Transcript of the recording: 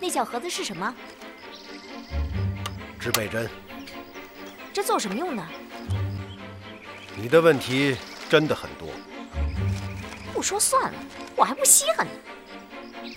那小盒子是什么？ 指北针。 这做什么用的？ 你的问题真的很多。 不说算了，我还不稀罕呢。